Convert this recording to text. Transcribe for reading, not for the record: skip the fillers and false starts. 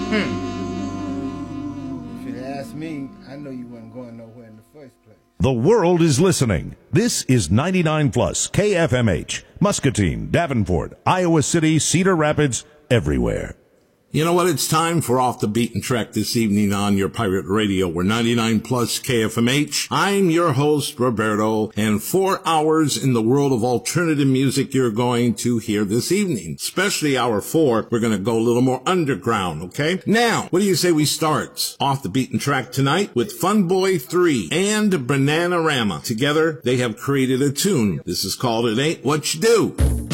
If you'd asked me, I know you wasn't going nowhere in the first place. The world is listening. This is 99 Plus KFMH, Muscatine, Davenport, Iowa City, Cedar Rapids, everywhere. You know what? It's time for Off the Beaten Track this evening on your pirate radio. We're 99 Plus KFMH. I'm your host, Roberto, and 4 hours in the world of alternative music you're going to hear this evening. Especially hour 4, we're going to go a little more underground, okay? Now, what do you say we start Off the Beaten Track tonight with Fun Boy 3 and Bananarama. Together, they have created a tune. This is called It Ain't What You Do.